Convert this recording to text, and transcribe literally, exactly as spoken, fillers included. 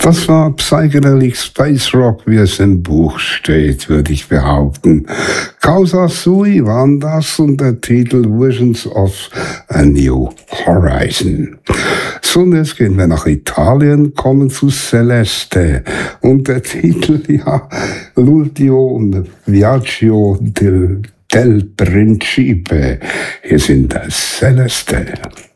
Das war Psychedelic Space Rock, wie es im Buch steht, würde ich behaupten. Causa Sui waren das und der Titel Visions of a New Horizon. So, und jetzt gehen wir nach Italien, kommen zu Celeste. Und der Titel, ja, L'ultimo Viaggio del, del Principe. Hier sind Celeste.